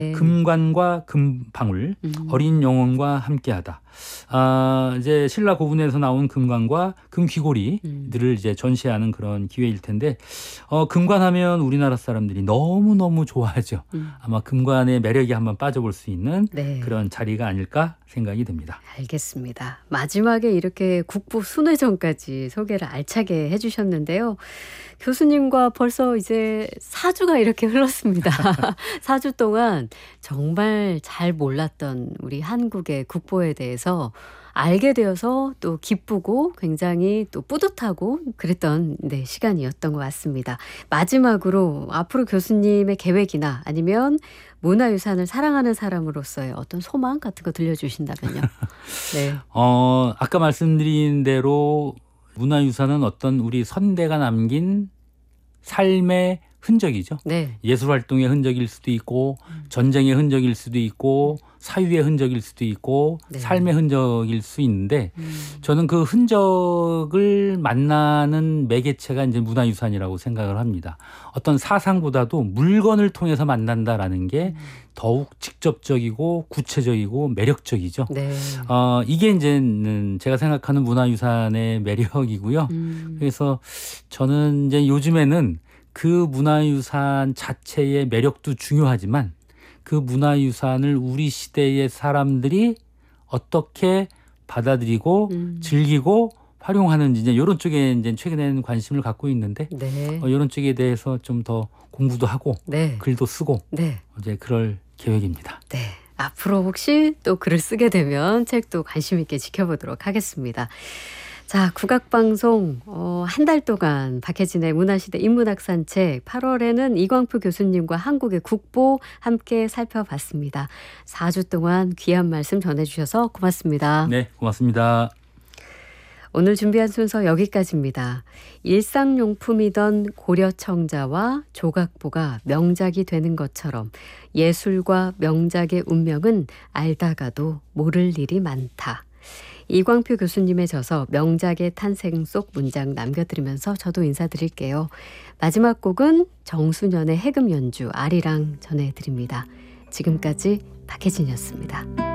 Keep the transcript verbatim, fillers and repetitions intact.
금관과 금방울, 음. 어린 영혼과 함께하다. 아, 이제 신라 고분에서 나온 금관과 금귀고리들을 음. 이제 전시하는 그런 기회일 텐데, 어, 금관하면 우리나라 사람들이 너무 너무 좋아하죠. 음. 아마 금관의 매력에 한번 빠져볼 수 있는 네. 그런 자리가 아닐까 생각이 듭니다. 알겠습니다. 마지막에 이렇게 국보 순회전까지 소개를 알차게 해주셨는데요. 교수님과 벌써 이제 사 주가 이렇게 흘렀습니다. 사 주 동안 정말 잘 몰랐던 우리 한국의 국보에 대해서 알게 되어서 또 기쁘고 굉장히 또 뿌듯하고 그랬던 네, 시간이었던 것 같습니다. 마지막으로 앞으로 교수님의 계획이나 아니면 문화유산을 사랑하는 사람으로서의 어떤 소망 같은 거 들려주신다면요. 네. 어, 아까 말씀드린 대로 문화유산은 어떤 우리 선대가 남긴 삶의 흔적이죠. 네. 예술활동의 흔적일 수도 있고 전쟁의 흔적일 수도 있고 사유의 흔적일 수도 있고 네. 삶의 흔적일 수 있는데 음. 저는 그 흔적을 만나는 매개체가 이제 문화유산이라고 생각을 합니다. 어떤 사상보다도 물건을 통해서 만난다라는 게 더욱 직접적이고 구체적이고 매력적이죠. 네. 어, 이게 이제 제가 생각하는 문화유산의 매력이고요. 음. 그래서 저는 이제 요즘에는 그 문화유산 자체의 매력도 중요하지만 그 문화유산을 우리 시대의 사람들이 어떻게 받아들이고 음. 즐기고 활용하는지 이제 이런 쪽에 이제 최근에는 관심을 갖고 있는데 네. 어, 이런 쪽에 대해서 좀 더 공부도 하고 네. 글도 쓰고 네. 이제 그럴 계획입니다. 네. 앞으로 혹시 또 글을 쓰게 되면 책도 관심 있게 지켜보도록 하겠습니다. 자, 국악방송 어, 한 달 동안 박혜진의 문화시대 인문학산책 팔월에는 이광표 교수님과 한국의 국보 함께 살펴봤습니다. 사 주 동안 귀한 말씀 전해주셔서 고맙습니다. 네, 고맙습니다. 오늘 준비한 순서 여기까지입니다. 일상용품이던 고려청자와 조각보가 명작이 되는 것처럼 예술과 명작의 운명은 알다가도 모를 일이 많다. 이광표 교수님의 저서 명작의 탄생 속 문장 남겨드리면서 저도 인사드릴게요. 마지막 곡은 정수년의 해금 연주 아리랑 전해드립니다. 지금까지 박혜진이었습니다.